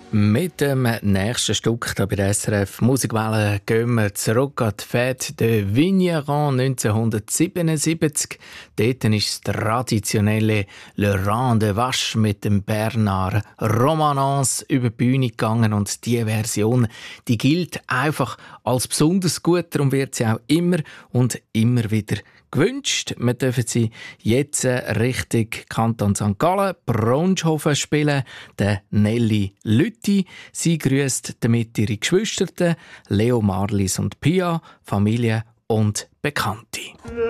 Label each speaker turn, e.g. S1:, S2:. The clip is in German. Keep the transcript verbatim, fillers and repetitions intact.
S1: Mit dem nächsten Stück hier bei der S R F Musikwelle gehen wir zurück an die Fête de Vigneron neunzehnhundertsiebenundsiebzig. Dort ist das traditionelle Le Rang de Vache mit dem Bernard Romanens über die Bühne gegangen und diese Version, die gilt einfach als besonders gut, darum wird sie auch immer und immer wieder gewünscht. Wir dürfen sie jetzt Richtung Kanton Sankt Gallen, Bronshofen spielen, der Nelly Lütti. Sie grüßt damit ihre Geschwister, Leo Marlis und Pia, Familie und Bekannte.